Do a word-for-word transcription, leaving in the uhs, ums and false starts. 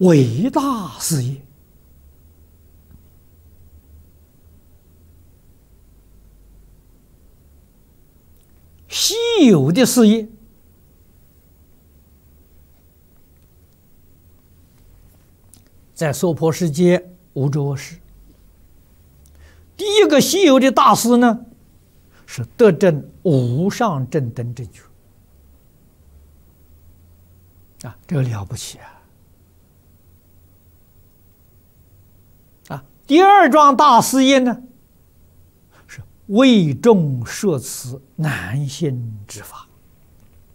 伟大事业。稀有的事业，在娑婆世界无着世。第一个稀有的大师呢，是得证无上正等正觉啊，这个了不起啊！啊，第二桩大事业呢，是为众摄持难信之法。